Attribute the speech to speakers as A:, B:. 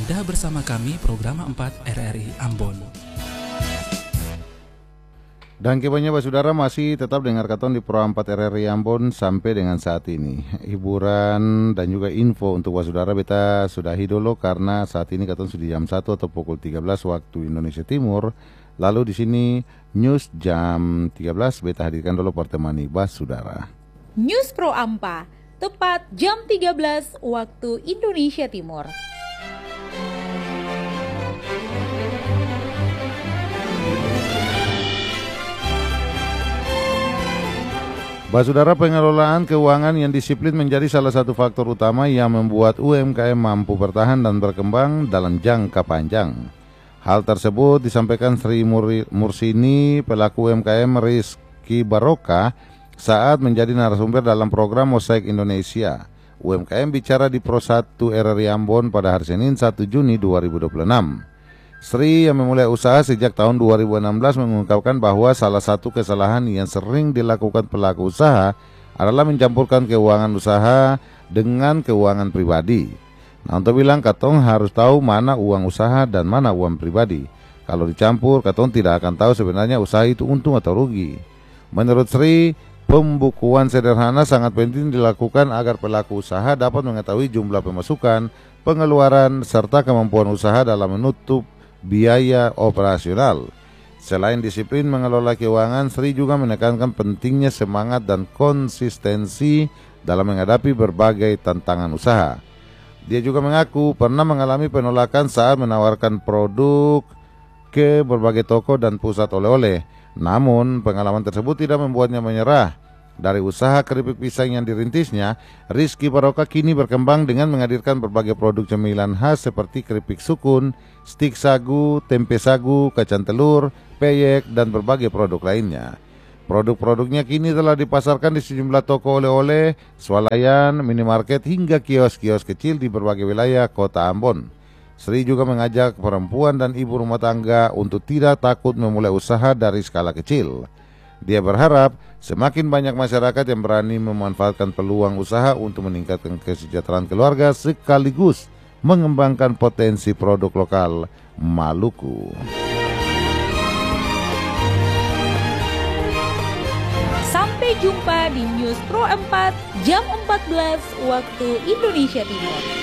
A: Anda bersama kami program 4 RRI Ambon.
B: Dan kibarnya saudara masih tetap dengar katon di Pro 4 RRI Ambon sampai dengan saat ini. Hiburan dan juga info untuk saudara beta sudahi dulu karena saat ini katon sudah jam 1 atau pukul 13 waktu Indonesia Timur. Lalu di sini news jam 13 beta hadirkan dulu pertemani saudara.
C: News Pro Ampa tepat jam 13 waktu Indonesia Timur.
B: Saudara, pengelolaan keuangan yang disiplin menjadi salah satu faktor utama yang membuat UMKM mampu bertahan dan berkembang dalam jangka panjang. Hal tersebut disampaikan Sri Mursini, pelaku UMKM Rizky Baroka, saat menjadi narasumber dalam program Mosaik Indonesia. UMKM bicara di Pro 1 RRI Ambon pada hari Senin 1 Juni 2026. Sri yang memulai usaha sejak tahun 2016 mengungkapkan bahwa salah satu kesalahan yang sering dilakukan pelaku usaha adalah mencampurkan keuangan usaha dengan keuangan pribadi. Nah, untuk bilang katong harus tahu mana uang usaha dan mana uang pribadi. Kalau dicampur, katong tidak akan tahu sebenarnya usaha itu untung atau rugi. Menurut Sri, pembukuan sederhana sangat penting dilakukan agar pelaku usaha dapat mengetahui jumlah pemasukan, pengeluaran, serta kemampuan usaha dalam menutup biaya operasional. Selain disiplin mengelola keuangan, Sri juga menekankan pentingnya semangat dan konsistensi dalam menghadapi berbagai tantangan usaha. Dia juga mengaku pernah mengalami penolakan saat menawarkan produk ke berbagai toko dan pusat oleh-oleh. Namun, pengalaman tersebut tidak membuatnya menyerah. Dari usaha keripik pisang yang dirintisnya, Rizky Baroka kini berkembang dengan menghadirkan berbagai produk cemilan khas seperti keripik sukun, stik sagu, tempe sagu, kacang telur, peyek, dan berbagai produk lainnya. Produk-produknya kini telah dipasarkan di sejumlah toko oleh-oleh, swalayan, minimarket, hingga kios-kios kecil di berbagai wilayah kota Ambon. Sri juga mengajak perempuan dan ibu rumah tangga untuk tidak takut memulai usaha dari skala kecil. Dia berharap semakin banyak masyarakat yang berani memanfaatkan peluang usaha untuk meningkatkan kesejahteraan keluarga sekaligus mengembangkan potensi produk lokal Maluku.
C: Sampai jumpa di News Pro 4 jam 14 waktu Indonesia Timur.